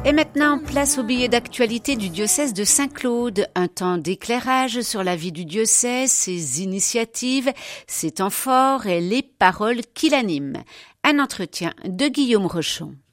Et maintenant, place au billet d'actualité du diocèse de Saint-Claude. Un temps d'éclairage sur la vie du diocèse, ses initiatives, ses temps forts et les paroles qui l'animent. Un entretien de Guillaume Rochon.